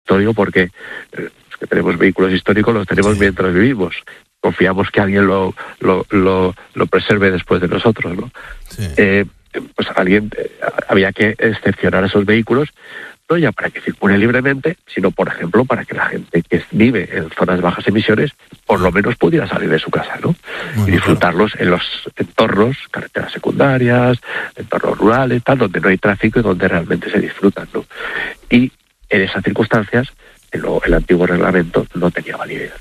histórico porque los que tenemos vehículos históricos los tenemos mientras vivimos. Confiamos que alguien lo preserve después de nosotros, ¿no? Sí. Pues había que excepcionar esos vehículos, no ya para que circule libremente, sino, por ejemplo, para que la gente que vive en zonas de bajas emisiones por lo menos pudiera salir de su casa, ¿no? Bueno, y disfrutarlos en los entornos, carreteras secundarias, entornos rurales, tal, donde no hay tráfico y donde realmente se disfrutan, ¿no? Y en esas circunstancias, el antiguo reglamento no tenía validez.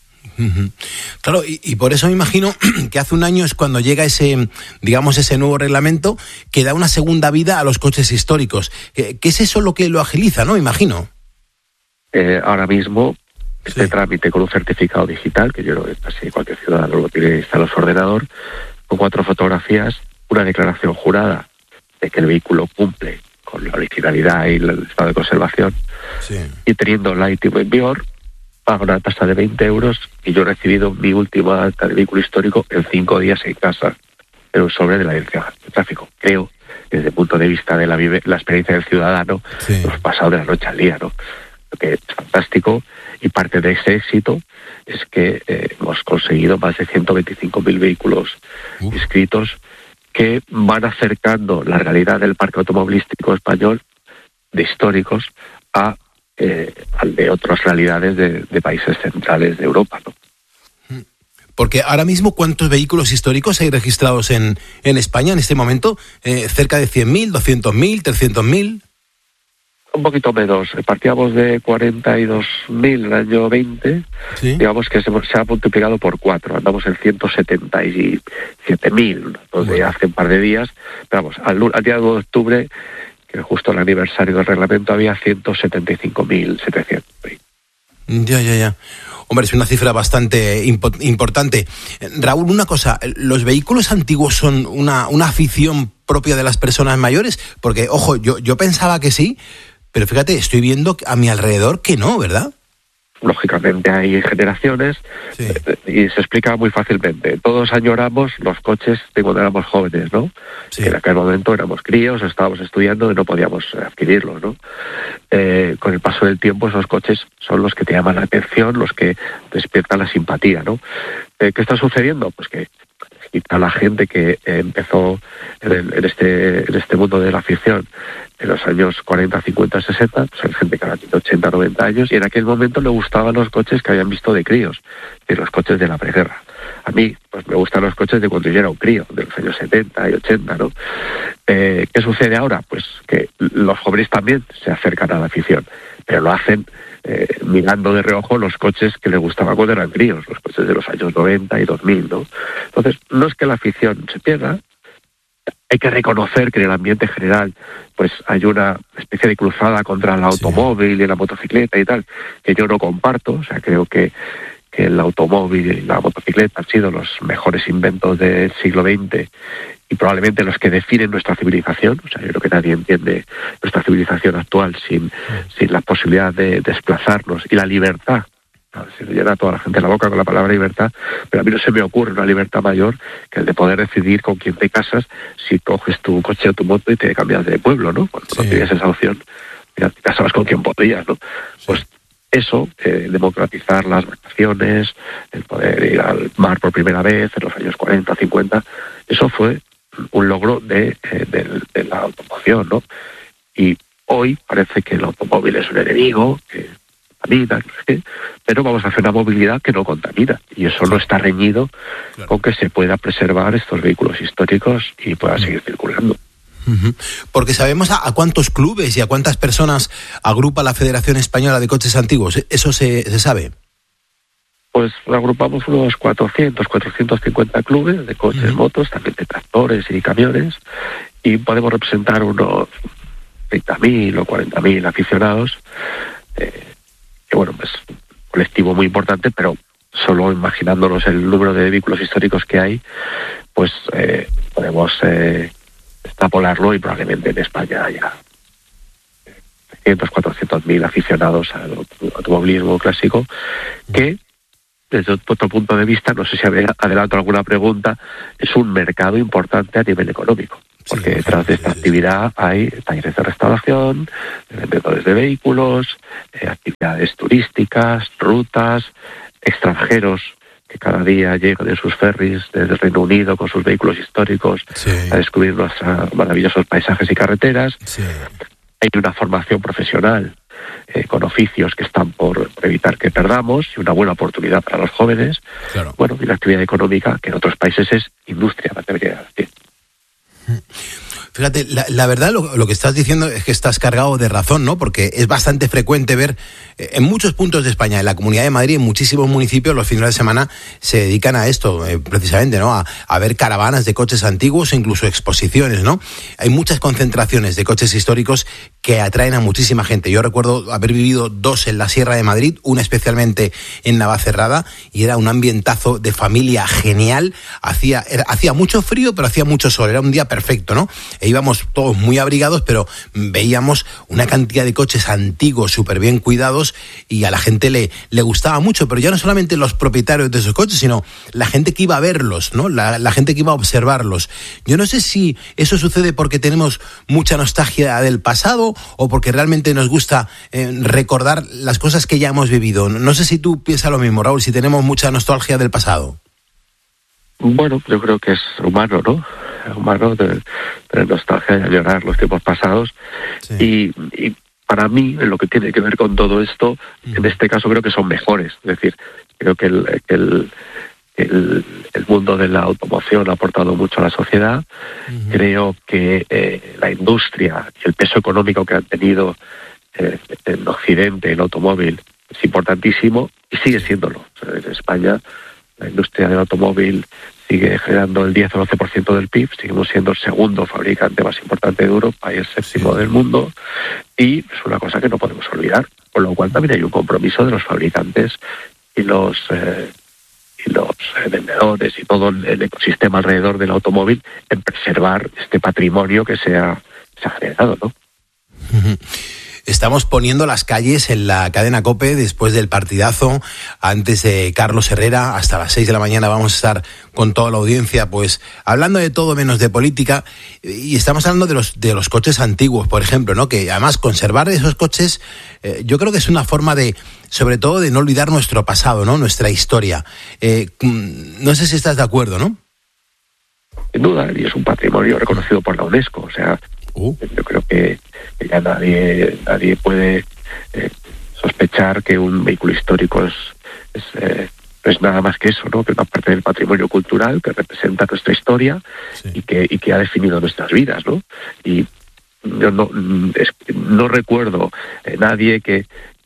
Claro, y por eso me imagino que hace un año es cuando llega ese nuevo reglamento que da una segunda vida a los coches históricos. ¿Qué es eso lo que lo agiliza, no? Imagino. Ahora mismo, este trámite con un certificado digital, que yo creo que casi cualquier ciudadano lo tiene instalado en su ordenador, con 4 fotografías, una declaración jurada de que el vehículo cumple con la originalidad y el estado de conservación, y teniendo la ITV en vigor, pago una tasa de 20 euros y yo he recibido mi última acta de vehículo histórico en 5 días en casa, en un sobre de la Dirección de Tráfico. Creo, desde el punto de vista de la experiencia del ciudadano, hemos pasado de la noche al día, ¿no? Lo que es fantástico, y parte de ese éxito es que hemos conseguido más de 125.000 vehículos inscritos que van acercando la realidad del parque automovilístico español, de históricos, al de otras realidades de países centrales de Europa, ¿no? Porque ahora mismo, ¿cuántos vehículos históricos hay registrados en España en este momento? ¿Cerca de 100.000, 200.000, 300.000? Un poquito menos. Partíamos de 42.000 en el año 20, digamos que se ha multiplicado por 4. Andamos en 177.000, donde hace un par de días. Pero vamos, al día 2 de octubre, que justo el aniversario del reglamento, había 175.700. Ya. Hombre, es una cifra bastante importante. Raúl, una cosa, ¿los vehículos antiguos son una afición propia de las personas mayores? Porque, ojo, yo pensaba que sí, pero fíjate, estoy viendo a mi alrededor que no, ¿verdad? Lógicamente hay generaciones y se explica muy fácilmente. Todos añoramos los coches de cuando éramos jóvenes, ¿no? Que en aquel momento éramos críos, estábamos estudiando y no podíamos adquirirlos, ¿no? Con el paso del tiempo esos coches son los que te llaman la atención, los que despiertan la simpatía, ¿no? ¿Qué está sucediendo? Pues que quizá la gente que empezó en este mundo de la afición en los años 40, 50, 60, pues hay gente que ahora tiene 80, 90 años, y en aquel momento le gustaban los coches que habían visto de críos, de los coches de la preguerra. A mí, pues me gustan los coches de cuando yo era un crío, de los años 70 y 80, ¿no? ¿Qué sucede ahora? Pues que los jóvenes también se acercan a la afición, pero lo hacen mirando de reojo los coches que les gustaban cuando eran críos, los coches de los años 90 y 2000, ¿no? Entonces, no es que la afición se pierda. Hay que reconocer que en el ambiente general pues hay una especie de cruzada contra el automóvil y la motocicleta y tal, que yo no comparto. O sea, creo que el automóvil y la motocicleta han sido los mejores inventos del siglo XX y probablemente los que definen nuestra civilización. O sea, yo creo que nadie entiende nuestra civilización actual sin la posibilidad de desplazarnos y la libertad. Se le llena a toda la gente la boca con la palabra libertad, pero a mí no se me ocurre una libertad mayor que el de poder decidir con quién te casas, si coges tu coche o tu moto y te cambias de pueblo, ¿no? Cuando no tienes esa opción, te casabas con quien podías, ¿no? Pues eso, democratizar las vacaciones, el poder ir al mar por primera vez en los años 40, 50, eso fue un logro de la automoción, ¿no? Y hoy parece que el automóvil es un enemigo, que contamina, pero vamos a hacer una movilidad que no contamina, y eso no está reñido con que se pueda preservar estos vehículos históricos y puedan seguir circulando. Porque sabemos a cuántos clubes y a cuántas personas agrupa la Federación Española de Coches Antiguos. ¿Eso se sabe? Pues agrupamos unos 450 clubes de coches, motos, también de tractores y camiones, y podemos representar unos 30.000 o 40.000 aficionados, que bueno, pues un colectivo muy importante, pero solo imaginándonos el número de vehículos históricos que hay, pues podemos extrapolarlo, y probablemente en España haya 400.000 aficionados al automovilismo clásico, que desde otro punto de vista, no sé si adelanto alguna pregunta, es un mercado importante a nivel económico. porque detrás de esta actividad hay talleres de restauración, vendedores de vehículos, actividades turísticas, rutas, extranjeros que cada día llegan en sus ferries desde el Reino Unido con sus vehículos históricos a descubrir nuestros maravillosos paisajes y carreteras. Hay una formación profesional con oficios que están por evitar que perdamos, y una buena oportunidad para los jóvenes. Bueno, y la actividad económica, que en otros países es industria, me atrevería a decir. Fíjate, la verdad lo que estás diciendo es que estás cargado de razón, ¿no? Porque es bastante frecuente ver en muchos puntos de España, en la Comunidad de Madrid, en muchísimos municipios, los fines de semana se dedican a esto, precisamente, ¿no? A ver caravanas de coches antiguos e incluso exposiciones, ¿no? Hay muchas concentraciones de coches históricos que atraen a muchísima gente. Yo recuerdo haber vivido 2 en la Sierra de Madrid, una especialmente en Navacerrada, y era un ambientazo de familia genial. Hacía mucho frío, pero hacía mucho sol, era un día perfecto, ¿no? Íbamos todos muy abrigados, pero veíamos una cantidad de coches antiguos súper bien cuidados y a la gente le gustaba mucho, pero ya no solamente los propietarios de esos coches, sino la gente que iba a verlos, ¿no? La gente que iba a observarlos. Yo no sé si eso sucede porque tenemos mucha nostalgia del pasado o porque realmente nos gusta recordar las cosas que ya hemos vivido. No sé si tú piensas lo mismo, Raúl, si tenemos mucha nostalgia del pasado. Bueno, yo creo que es humano, ¿no? Humano de nostalgia y a llorar los tiempos pasados. Y para mí, en lo que tiene que ver con todo esto, en este caso creo que son mejores. Es decir, creo que el mundo de la automoción ha aportado mucho a la sociedad. Creo que la industria y el peso económico que han tenido en Occidente, el automóvil, es importantísimo y sigue siéndolo. O sea, en España la industria del automóvil sigue generando el 10 o 12% del PIB, seguimos siendo el segundo fabricante más importante de Europa y el séptimo del mundo, y es una cosa que no podemos olvidar, con lo cual también hay un compromiso de los fabricantes y los vendedores y todo el ecosistema alrededor del automóvil en preservar este patrimonio que se ha generado, ¿no? Estamos poniendo las calles en la cadena COPE después del partidazo, antes de Carlos Herrera, hasta las 6 de la mañana vamos a estar con toda la audiencia, pues hablando de todo menos de política, y estamos hablando de los coches antiguos, por ejemplo, ¿no? Que además conservar esos coches, yo creo que es una forma de, sobre todo, de no olvidar nuestro pasado, ¿no? Nuestra historia. No sé si estás de acuerdo, ¿no? Sin duda, y es un patrimonio reconocido por la UNESCO, o sea, yo creo que ya nadie puede sospechar que un vehículo histórico es nada más que eso, ¿no? Que una parte del patrimonio cultural que representa nuestra historia y que ha definido nuestras vidas, ¿no? Y yo no recuerdo nadie que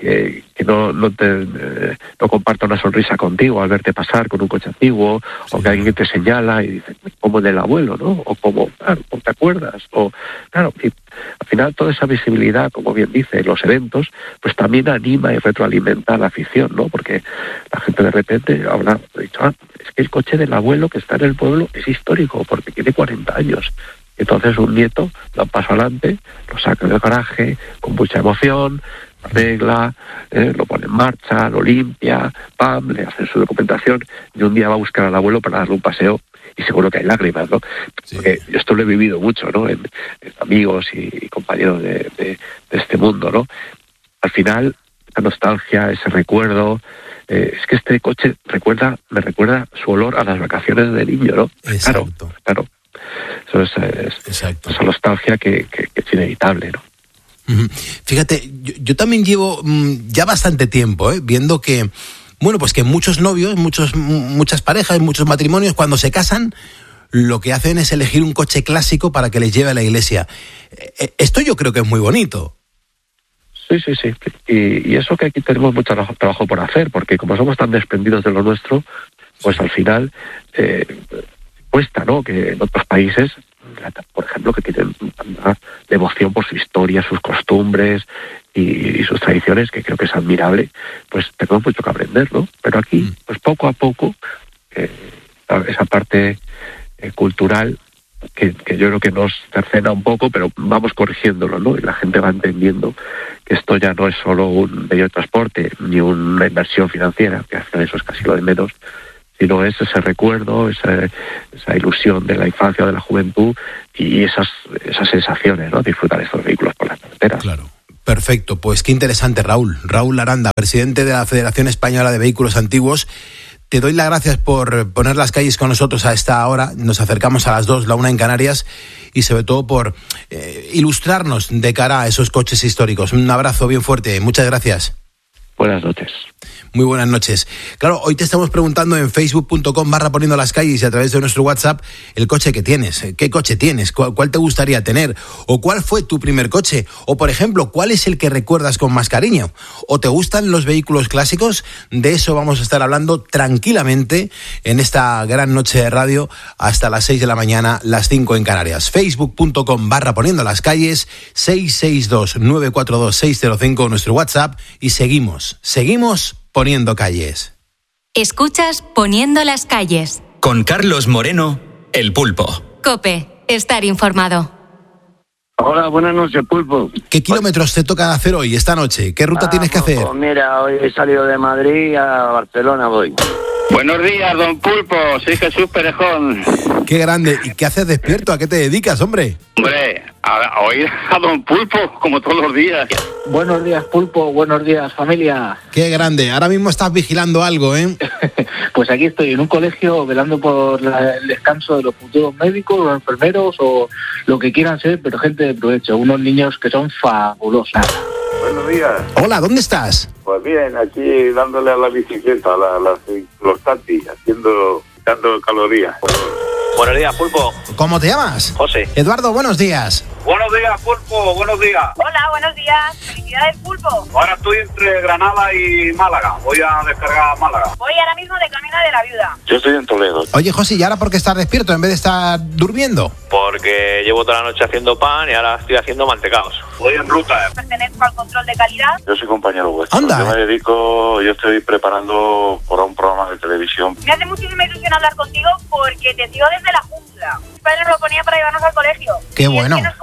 no comparta una sonrisa contigo al verte pasar con un coche antiguo, o que alguien te señala y dice, como del abuelo, ¿no? O como, claro, ¿te acuerdas? O, claro, y al final toda esa visibilidad, como bien dice, los eventos, pues también anima y retroalimenta a la afición, ¿no? Porque la gente de repente habrá dicho, es que el coche del abuelo que está en el pueblo es histórico, porque tiene 40 años. Entonces un nieto da un paso adelante, lo saca del garaje con mucha emoción, arregla, lo pone en marcha, lo limpia, le hace su documentación, y un día va a buscar al abuelo para darle un paseo y seguro que hay lágrimas, ¿no? Sí. Porque yo esto lo he vivido mucho, ¿no? En amigos y compañeros de este mundo, ¿no? Al final, la nostalgia, ese recuerdo, es que este coche me recuerda su olor a las vacaciones de niño, ¿no? Exacto. Claro. Eso es esa nostalgia que es inevitable, ¿no? Fíjate, yo también llevo ya bastante tiempo viendo que, bueno, pues que muchos novios, muchas parejas, muchos matrimonios, cuando se casan, lo que hacen es elegir un coche clásico para que les lleve a la iglesia. Esto yo creo que es muy bonito. Sí. Y eso que aquí tenemos mucho trabajo por hacer, porque como somos tan desprendidos de lo nuestro, pues al final cuesta, ¿no? Que en otros países, por ejemplo, que tienen una devoción por su historia, sus costumbres y sus tradiciones, que creo que es admirable, pues tenemos mucho que aprender, ¿no? Pero aquí, pues poco a poco, esa parte cultural que yo creo que nos cercena un poco, pero vamos corrigiéndolo, ¿no? Y la gente va entendiendo que esto ya no es solo un medio de transporte ni una inversión financiera, que al final eso es casi lo de menos, sino es ese recuerdo, esa ilusión de la infancia, de la juventud y esas sensaciones, ¿no? Disfrutar estos vehículos por las carreteras. Claro. Perfecto, pues qué interesante, Raúl. Raúl Aranda, presidente de la Federación Española de Vehículos Antiguos. Te doy las gracias por poner las calles con nosotros a esta hora. Nos acercamos a las 2, la 1 en Canarias, y sobre todo por ilustrarnos de cara a esos coches históricos. Un abrazo bien fuerte. Muchas gracias. Buenas noches. Muy buenas noches. Claro, hoy te estamos preguntando en facebook.com/poniendo las calles y a través de nuestro WhatsApp el coche que tienes. ¿Qué coche tienes? ¿Cuál te gustaría tener? ¿O cuál fue tu primer coche? O, por ejemplo, ¿cuál es el que recuerdas con más cariño? ¿O te gustan los vehículos clásicos? De eso vamos a estar hablando tranquilamente en esta gran noche de radio hasta las 6 de la mañana, las 5 en Canarias. facebook.com/poniendo las calles, 662-942-605 nuestro WhatsApp y seguimos poniendo calles. Escuchas Poniendo las calles. Con Carlos Moreno, El Pulpo. COPE, estar informado. Hola, buenas noches, Pulpo. ¿Qué kilómetros te toca hacer hoy, esta noche? ¿Qué ruta tienes que hacer? Pues mira, hoy he salido de Madrid a Barcelona voy. Buenos días, don Pulpo. Soy Jesús Perejón. Qué grande. ¿Y qué haces despierto? ¿A qué te dedicas, hombre? Hombre, a oír a don Pulpo, como todos los días. Buenos días, Pulpo. Buenos días, familia. Qué grande. Ahora mismo estás vigilando algo, ¿eh? Pues aquí estoy en un colegio velando por el descanso de los futuros médicos, los enfermeros o lo que quieran ser, pero gente de provecho. Unos niños que son fabulosos. Buenos días. Hola, ¿dónde estás? Pues bien, aquí dándole a la bicicleta, los tatis, quitando calorías. Buenos días, Pulpo. ¿Cómo te llamas? José. Eduardo, buenos días. Buenos días, Pulpo, buenos días. Hola, buenos días. Felicidades, Pulpo. Ahora estoy entre Granada y Málaga. Voy a descargar Málaga. Voy ahora mismo de camino de la Viuda. Yo estoy en Toledo. Oye, José, ¿y ahora por qué estás despierto en vez de estar durmiendo? Porque llevo toda la noche haciendo pan y ahora estoy haciendo mantecados. Voy en ruta. Pertenezco al control de calidad. Yo soy compañero vuestro. Anda. Yo estoy preparando por un programa de televisión. Me hace muchísima ilusión hablar contigo porque te sigo desde la jungla. Mis padres nos lo ponían para llevarnos al colegio. Qué bueno. Es que nos